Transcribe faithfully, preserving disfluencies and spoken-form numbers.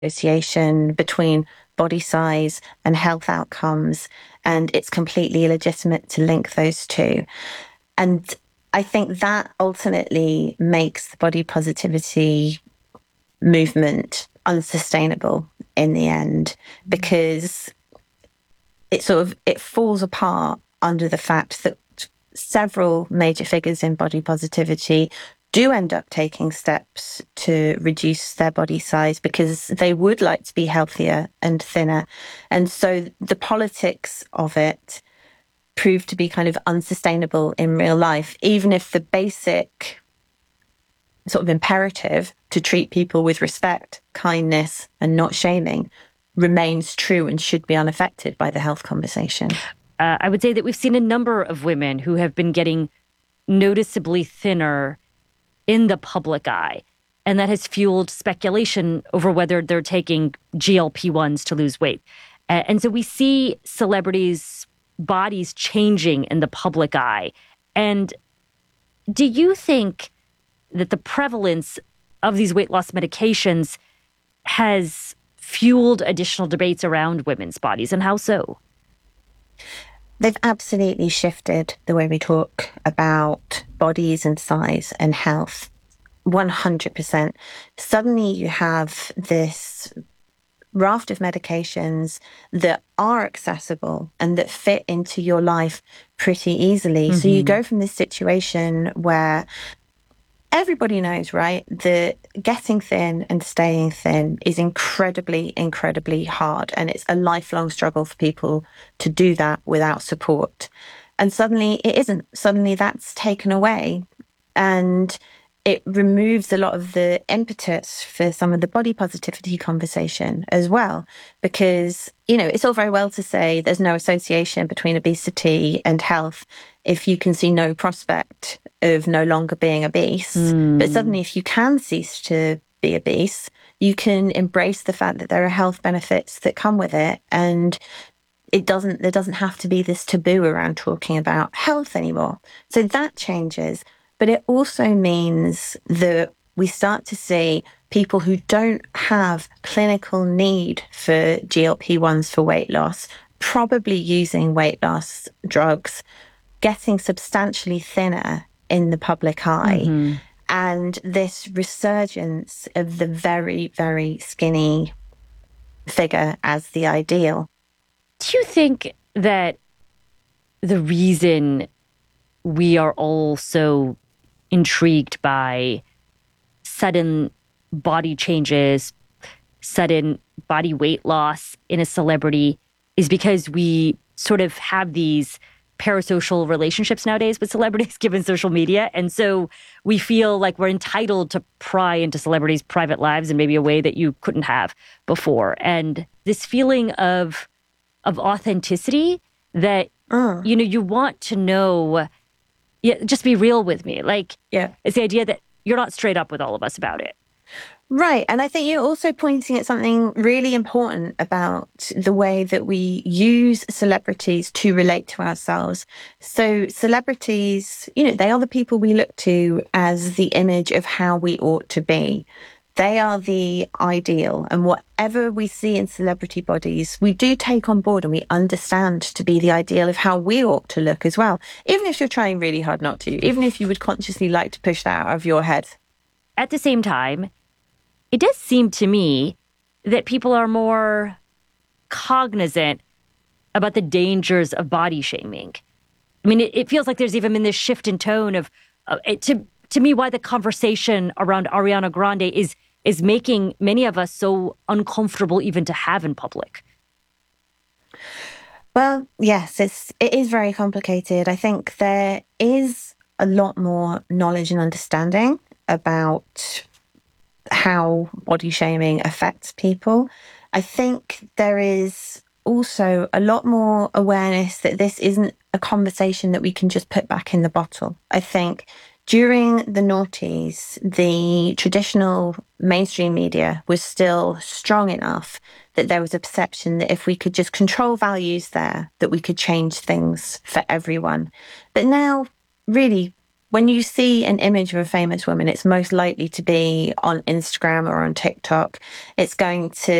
association between body size and health outcomes, and it's completely illegitimate to link those two. And I think that ultimately makes the body positivity movement unsustainable in the end, because it sort of it falls apart under the fact that several major figures in body positivity do end up taking steps to reduce their body size because they would like to be healthier and thinner. And so the politics of it proved to be kind of unsustainable in real life, even if the basic sort of imperative to treat people with respect, kindness, and not shaming remains true and should be unaffected by the health conversation. Uh, I would say that we've seen a number of women who have been getting noticeably thinner in the public eye, and that has fueled speculation over whether they're taking G L P ones to lose weight. Uh, and so we see celebrities' bodies changing in the public eye. And do you think that the prevalence of these weight loss medications has fueled additional debates around women's bodies, and how so? They've absolutely shifted the way we talk about bodies and size and health. one hundred percent. Suddenly you have this raft of medications that are accessible and that fit into your life pretty easily. Mm-hmm. So you go from this situation where everybody knows, right, that getting thin and staying thin is incredibly, incredibly hard. And it's a lifelong struggle for people to do that without support. And suddenly it isn't. Suddenly that's taken away. And it removes a lot of the impetus for some of the body positivity conversation as well. Because, you know, it's all very well to say there's no association between obesity and health if you can see no prospect of no longer being obese. Mm. But suddenly, if you can cease to be obese, you can embrace the fact that there are health benefits that come with it. And it doesn't, there doesn't have to be this taboo around talking about health anymore. So that changes. But it also means that we start to see people who don't have clinical need for G L P ones for weight loss, probably using weight loss drugs, getting substantially thinner in the public eye. Mm-hmm. And this resurgence of the very, very skinny figure as the ideal. Do you think that the reason we are all so intrigued by sudden body changes, sudden body weight loss in a celebrity is because we sort of have these parasocial relationships nowadays with celebrities given social media? And so we feel like we're entitled to pry into celebrities' private lives in maybe a way that you couldn't have before. And this feeling of of authenticity that, uh. you know, you want to know, yeah, just be real with me. Like, yeah. It's the idea that you're not straight up with all of us about it. Right. And I think you're also pointing at something really important about the way that we use celebrities to relate to ourselves. So celebrities, you know, they are the people we look to as the image of how we ought to be. They are the ideal. And whatever we see in celebrity bodies, we do take on board and we understand to be the ideal of how we ought to look as well. Even if you're trying really hard not to, even if you would consciously like to push that out of your head. At the same time, it does seem to me that people are more cognizant about the dangers of body shaming. I mean, it, it feels like there's even been this shift in tone of, uh, it, to to me, why the conversation around Ariana Grande is is making many of us so uncomfortable even to have in public. Well, yes, it's it is very complicated. I think there is a lot more knowledge and understanding about how body shaming affects people. I think there is also a lot more awareness that this isn't a conversation that we can just put back in the bottle. I think during the noughties, the traditional mainstream media was still strong enough that there was a perception that if we could just control values there, that we could change things for everyone. But now, really, when you see an image of a famous woman, it's most likely to be on Instagram or on TikTok. It's going to